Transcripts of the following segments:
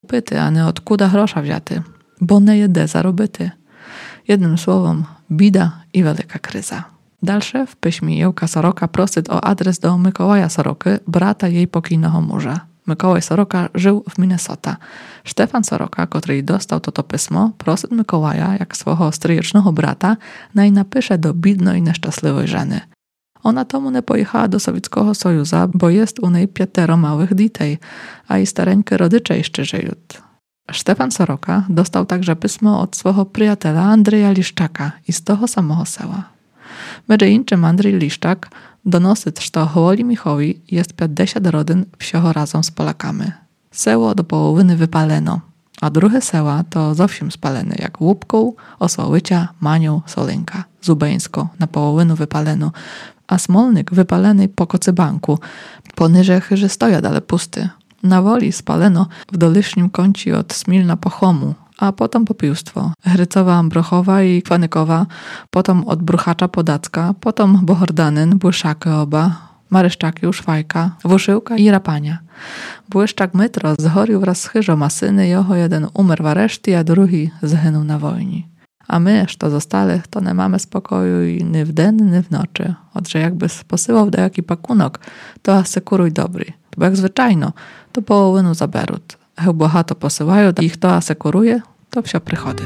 Pyty, a не откуда гроша взяти, бо не є де заробити. Jednym słowem, bida i wielka kryza. Dalsze w piśmie Jełka Soroka prosit o adres do Mikołaja Soroki, brata jej pokійного męża. Mikołaj Soroka żył w Minnesota. Stefan Soroka, który dostał to pismo, prosit Mikołaja, jak swого stryjecznego brata, naj napisze do bidnej i nieszczęśliwej żeny. Ona tomu nie pojechała do Sowieckiego Sojuza, bo jest u niej 5 małych dzieci, a i stareńkie rodycze jeszcze żyją. Stefan Soroka dostał także pismo od swego przyjaciela Andrzeja Liszczaka i z tego samego sela. Między innym Andrzej Liszczak donosi, że Holi Michowi jest 50 rodzin wsього razem z Polakami. Seło do połowy wypaleno, a drugie seła to zowsiem spalene, jak Łupków, Osłałycia, Maniów, Solinka, Zubeńsko na połowę wypaleno, a Smolnik wypaleny po Kocybanku, poniżej chyży stoja dalej pusty. Na Woli spaleno w dolicznym kącie od Smilna po Chomu, a potem popiłstwo. Hrycowa, Ambrochowa i Kwanykowa, potem od Bruchacza Podacka, potem Bohordanyn, Błyszaky oba, Maryszczaki, Uszwajka, Wuszyłka i Rapania. Błyszczak Mytro zchorił wraz z chyżą, a syny jeho jeden umarł w areszcie, a drugi zginął na wojnie. A my, co zostali, to nie mamy spokoju i ni w den, ni w nocy. Odże jakby posyłał do jaki pakunok, to asekuruj dobry. Bo jak zwyczajno, to połowę zaberą. Jak bohato posyłają, ich to asekuruje, to wsio przychodzi.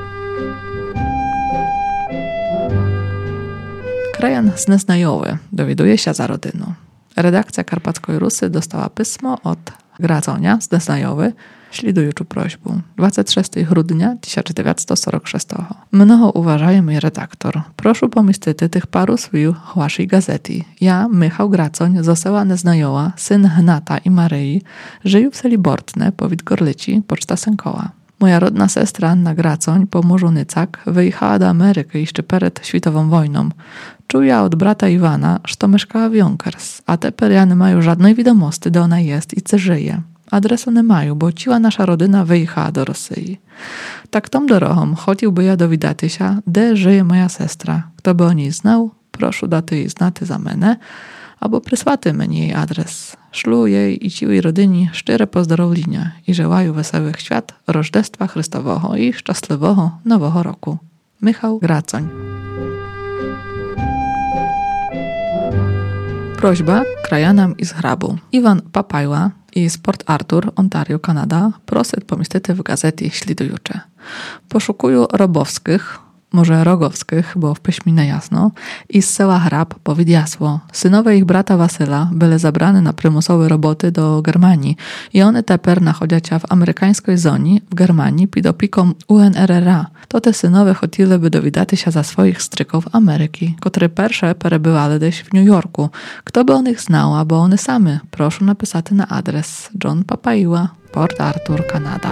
Krajan z Neznajowy dowiaduje się za rodyną. Redakcja Karpackiej Rusy dostała pismo od Graconia z Neznajowy, śledującą prośbę. 26 grudnia 1946. Mnoho uważają mój redaktor. Proszę pomieścić tych paru słów w waszej gazety. Ja, Michał Gracoń, z osela Neznajowa, syn Hnata i Maryi, żyję w seli Bortne, powiat Gorlici, poczta Sękoła. Moja rodna sestra Anna Gracoń, po mężu Nycak, wyjechała do Ameryki jeszcze przed światową wojną. Czuję od brata Iwana, że mieszkała w Yonkers, a te ja nie mają żadnej wiadomości, gdzie ona jest i co żyje. Adresu nie mają, bo ciła nasza rodzina wyjechała do Rosji. Tak tą drogą chodziłby ja dowiadać się, gdzie żyje moja sestra. Kto by o niej znał, proszę dać jej znać za mnie, albo przysłaty mnie jej adres. Szlu jej i ciłej rodyni szczere pozdrowienia i żełają wesołych świąt, Rożdestwa Chrystowego i szczęśliwego Nowego Roku. Michał Gracoń. Prośba krajanam i z hrabu. Iwan Papajła i Port Arthur, Ontario, Kanada, prosit pomieścić w gazecie śledujące. Poszukują robowskich, może rogowskich, bo w piśmie nie jasno, i z sela Hrab powiedz jasło. Synowie ich brata Wasyla byli zabrane na prymusowe roboty do Germanii i one teper nachodziacia w amerykańskiej zonie w Germanii pod opieką UNRRA. To te synowie chcieliby dowiadać się za swoich stryków Ameryki, które pierwsze perebywali gdzieś w New Yorku. Kto by o nich znał, albo one same? Proszę napisać na adres John Papaiła, Port Arthur, Kanada.